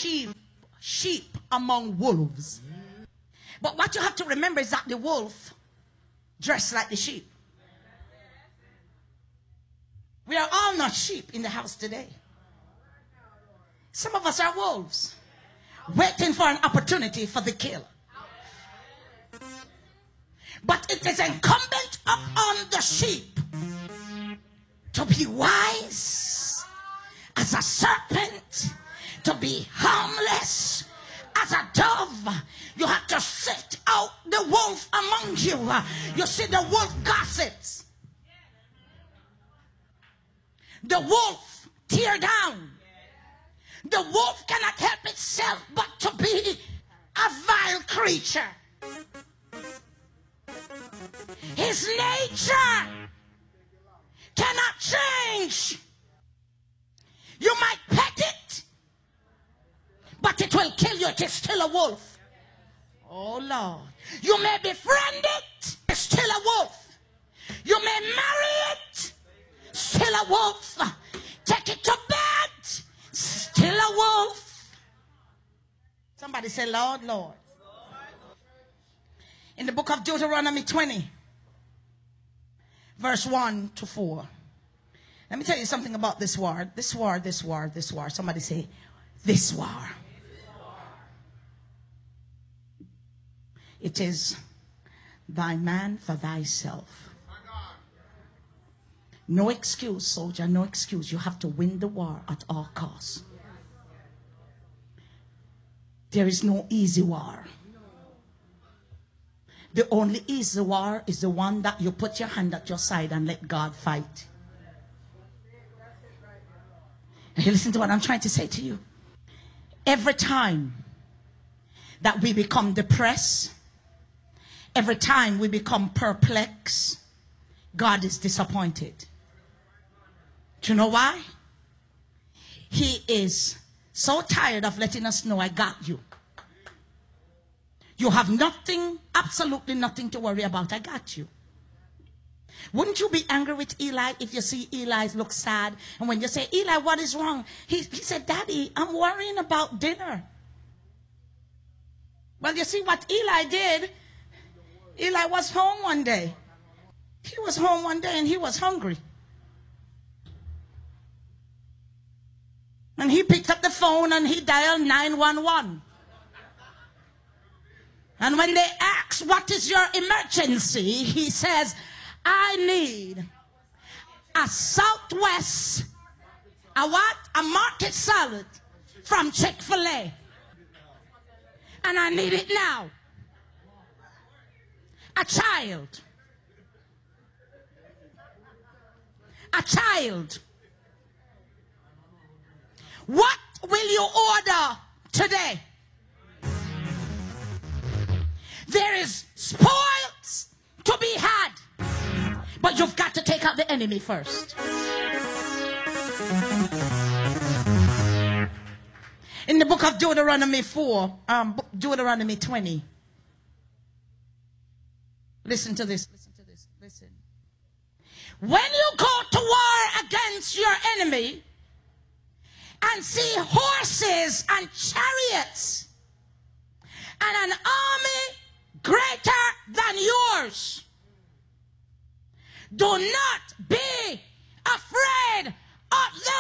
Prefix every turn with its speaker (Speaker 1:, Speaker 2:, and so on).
Speaker 1: sheep among wolves. But what you have to remember is that the wolf dressed like the sheep. We are all not sheep in the house today. Some of us are wolves, waiting for an opportunity for the kill. But it is incumbent upon the sheep to be wise as a serpent, to be harmless as a dove. You have to sift out the wolf among you. You see, the wolf gossips. The wolf tear down. The wolf cannot help itself but to be a vile creature. His nature cannot change. You might pet it, but it will kill you. It is still a wolf. Oh Lord. You may befriend it, it's still a wolf. You may marry it, still a wolf. Take it to bed, still a wolf. Somebody say, Lord, Lord. In the book of Deuteronomy 20, verse 1 to 4. Let me tell you something about this war. This war, this war, this war. Somebody say, this war. It is thy man for thyself. No excuse, soldier, no excuse. You have to win the war at all costs. There is no easy war. The only easy war is the one that you put your hand at your side and let God fight. And you listen to what I'm trying to say to you. Every time that we become depressed, every time we become perplexed, God is disappointed. Do you know why? He is so tired of letting us know, I got you. You have nothing, absolutely nothing to worry about. I got you. Wouldn't you be angry with Eli if you see Eli look sad? And when you say, Eli, what is wrong? He said, Daddy, I'm worrying about dinner. Well, you see what Eli did? Eli was home one day. He was home one day and he was hungry. And he picked up the phone and he dialed 911. And when they ask, what is your emergency? He says, I need a Southwest, a what? A market salad from Chick-fil-A. And I need it now. A child. A child. What will you order today? There is spoils to be had, but you've got to take out the enemy first. In the book of Deuteronomy 20. Listen to this. Listen to this. Listen. When you go to war against your enemy and see horses and chariots and an army greater than yours, do not be afraid of